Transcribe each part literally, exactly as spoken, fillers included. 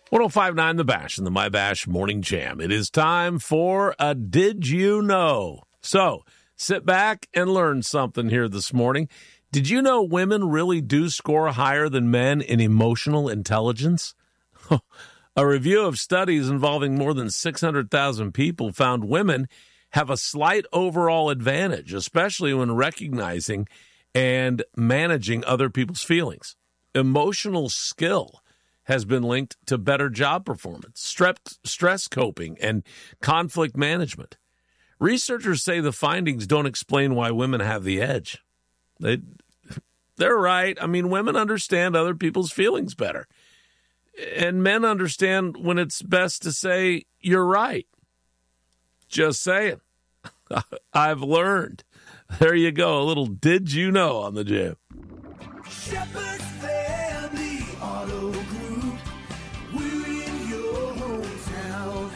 one oh five point nine The Bash and the My Bash Morning Jam. It is time for a Did You Know? So, sit back and learn something here this morning. Did you know women really do score higher than men in emotional intelligence? A review of studies involving more than six hundred thousand people found women have a slight overall advantage, especially when recognizing and managing other people's feelings. Emotional skill has been linked to better job performance, strep- stress coping, and conflict management. Researchers say the findings don't explain why women have the edge. They, they're right. I mean, women understand other people's feelings better. And men understand when it's best to say, you're right. Just saying. I've learned. There you go. A little Did You Know on the Jam. Shepherd's Family Auto Group. We're in your hometown.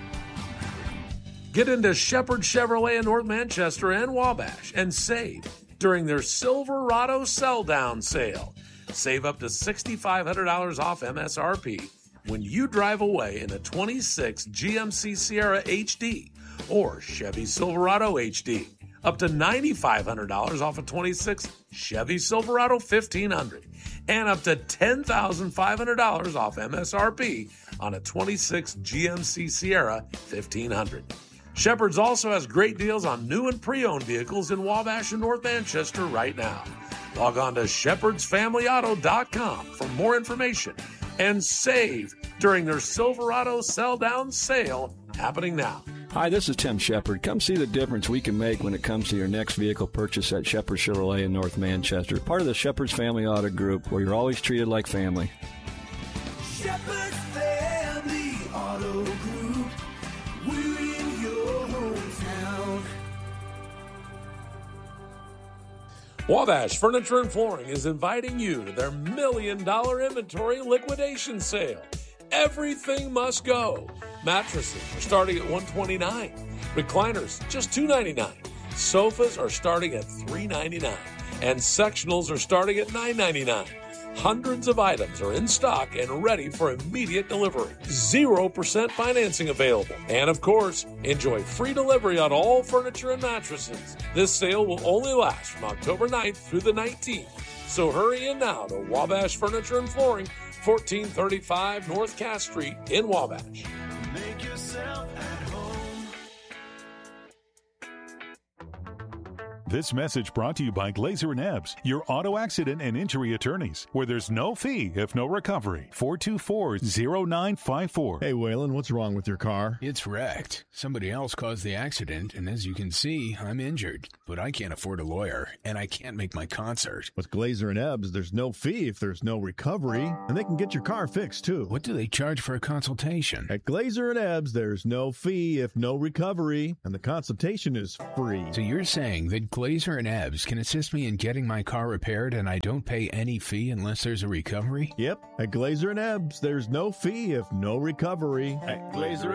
Get into Shepherd Chevrolet in North Manchester and Wabash and save during their Silverado sell-down sale. Save up to six thousand five hundred dollars off M S R P when you drive away in a twenty-six G M C Sierra H D or Chevy Silverado H D. Up to nine thousand five hundred dollars off a twenty-six Chevy Silverado fifteen hundred. And up to ten thousand five hundred dollars off M S R P on a twenty-six G M C Sierra fifteen hundred. Shepherd's also has great deals on new and pre-owned vehicles in Wabash and North Manchester right now. Log on to shepherds family auto dot com for more information and save during their Silverado sell-down sale happening now. Hi, this is Tim Shepard. Come see the difference we can make when it comes to your next vehicle purchase at Shepherd Chevrolet in North Manchester. Part of the Shepherd's Family Auto Group, where you're always treated like family. Shepherd's Family Auto Group. We're in your hometown. Wabash Furniture and Flooring is inviting you to their million dollar inventory liquidation sale. Everything must go. Mattresses are starting at one hundred twenty-nine dollars. Recliners, just two hundred ninety-nine dollars. Sofas are starting at three hundred ninety-nine dollars. And sectionals are starting at nine hundred ninety-nine dollars. Hundreds of items are in stock and ready for immediate delivery. zero percent financing available. And of course, enjoy free delivery on all furniture and mattresses. This sale will only last from October ninth through the nineteenth. So hurry in now to Wabash Furniture and Flooring, fourteen thirty-five North Cass Street in Wabash. Make yourself at home. This message brought to you by Glazer and Ebbs, your auto accident and injury attorneys, where there's no fee if no recovery. four two four, zero nine five four. Hey, Waylon, what's wrong with your car? It's wrecked. Somebody else caused the accident, and as you can see, I'm injured. But I can't afford a lawyer, and I can't make my concert. With Glazer and Ebbs, there's no fee if there's no recovery, and they can get your car fixed, too. What do they charge for a consultation? At Glazer and Ebbs, there's no fee if no recovery, and the consultation is free. So you're saying that Glazer and Ebbs can assist me in getting my car repaired and I don't pay any fee unless there's a recovery? Yep. At Glazer and Ebbs, there's no fee if no recovery. At Glazer